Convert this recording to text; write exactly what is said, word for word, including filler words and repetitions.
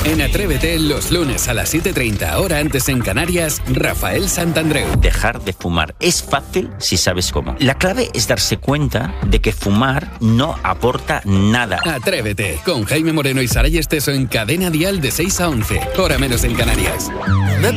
En Atrévete, los lunes a las siete y treinta, hora antes en Canarias, Rafael Santandreu. Dejar de fumar es fácil si sabes cómo. La clave es darse cuenta de que fumar no aporta nada. Atrévete, con Jaime Moreno y Saray Esteso en Cadena Dial de seis a once, hora menos en Canarias.